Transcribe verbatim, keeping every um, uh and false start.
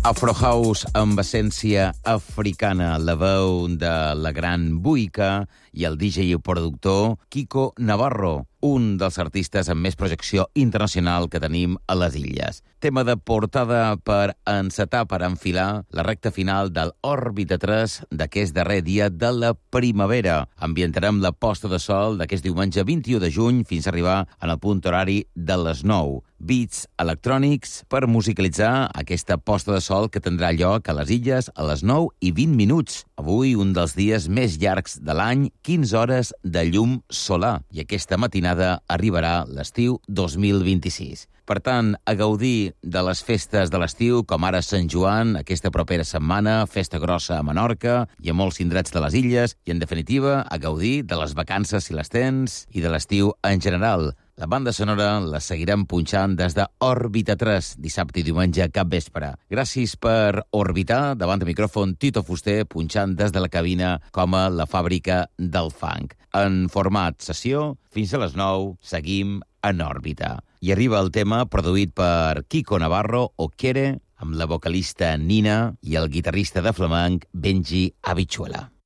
Afro House amb essència africana, la veu de la gran Buika i el D J i productor Kiko Navarro, un dels artistes amb més projecció internacional que tenim a les illes. Tema de portada per encetar, per enfilar la recta final del Òrbita tres d'aquest darrer dia de la primavera. Ambientarem la posta de sol d'aquest diumenge vint-i-u de juny fins a arribar en el punt horari de les nou. Beats electrònics per musicalitzar aquesta posta de sol que tindrà lloc a les illes a les nou i vint minuts. Avui, un dels dies més llargs de l'any, quinze hores de llum solar. I aquesta matinada arribarà l'estiu dos mil vint-i-sis. Per tant, a gaudir de les festes de l'estiu, com ara Sant Joan, aquesta propera setmana, festa grossa a Menorca i a molts indrets de les illes, i, en definitiva, a gaudir de les vacances, si les tens, i de l'estiu en general. La banda sonora la seguirem punxant des de Òrbita tres, dissabte i diumenge cap vespre. Gràcies per orbitar davant del micròfon Tito Fuster, punxant des de la cabina com a la fàbrica del funk. En format sessió, fins a les nou, seguim en òrbita. I arriba el tema produït per Kiko Navarro, Okere, amb la vocalista Nina i el guitarrista de flamenc Benji Habichuela.